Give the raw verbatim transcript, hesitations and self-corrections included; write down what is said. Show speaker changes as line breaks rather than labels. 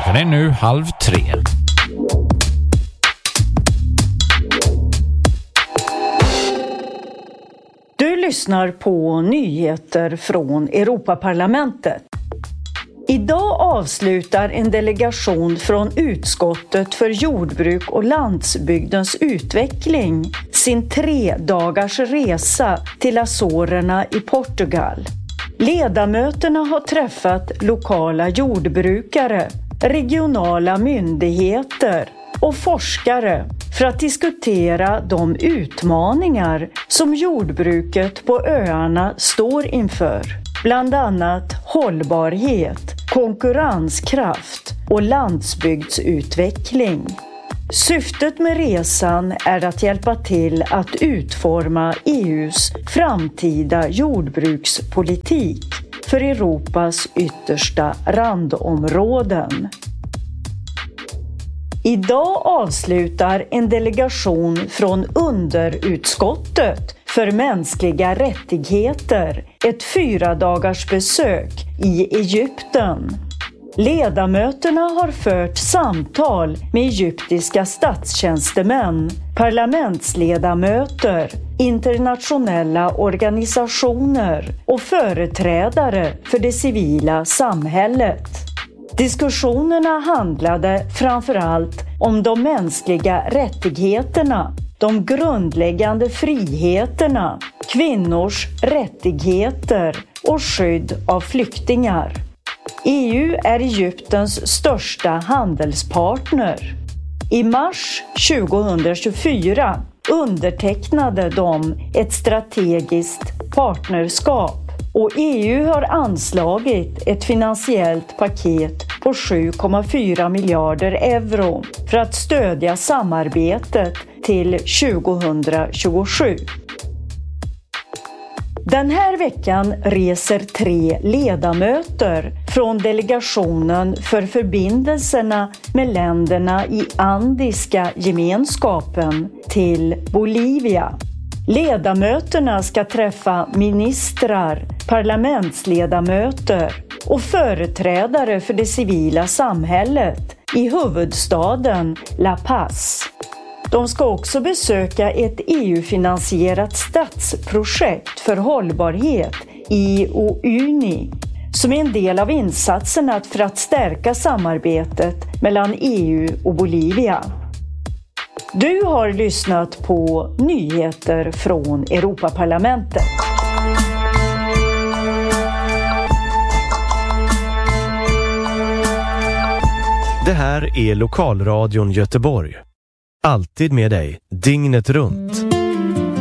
Klockan är nu halv tre.
Du lyssnar på nyheter från Europaparlamentet. Idag avslutar en delegation från utskottet för jordbruk och landsbygdens utveckling sin tre dagars resa till Azorerna i Portugal. Ledamöterna har träffat lokala jordbrukare, regionala myndigheter och forskare för att diskutera de utmaningar som jordbruket på öarna står inför. Bland annat hållbarhet, konkurrenskraft och landsbygdsutveckling. Syftet med resan är att hjälpa till att utforma E U:s framtida jordbrukspolitik för Europas yttersta randområden. Idag avslutar en delegation från underutskottet för mänskliga rättigheter ett fyra dagars besök i Egypten. Ledamöterna har fört samtal med egyptiska statstjänstemän, parlamentsledamöter, internationella organisationer och företrädare för det civila samhället. Diskussionerna handlade framförallt om de mänskliga rättigheterna, de grundläggande friheterna, kvinnors rättigheter och skydd av flyktingar. E U är Egyptens största handelspartner. I mars tjugohundratjugofyra undertecknade de ett strategiskt partnerskap och E U har anslagit ett finansiellt paket på sju komma fyra miljarder euro för att stödja samarbetet till tjugohundratjugosju. Den här veckan reser tre ledamöter från delegationen för förbindelserna med länderna i Andiska gemenskapen till Bolivia. Ledamöterna ska träffa ministrar, parlamentsledamöter och företrädare för det civila samhället i huvudstaden La Paz. De ska också besöka ett E U-finansierat stadsprojekt för hållbarhet i Uyuni, som är en del av insatserna för att stärka samarbetet mellan E U och Bolivia. Du har lyssnat på nyheter från Europaparlamentet.
Det här är Lokalradion Göteborg. Alltid med dig, dygnet runt.